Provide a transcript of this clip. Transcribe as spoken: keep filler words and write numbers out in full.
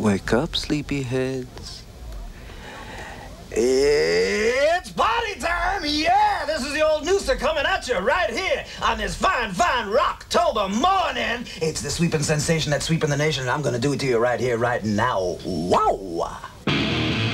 Wake up, sleepyheads. It's party time! Yeah! This is the old Nooster coming at you right here on this fine, fine Rocktober morning. It's the sweeping sensation that's sweeping the nation, and I'm gonna do it to you right here, right now. Wow!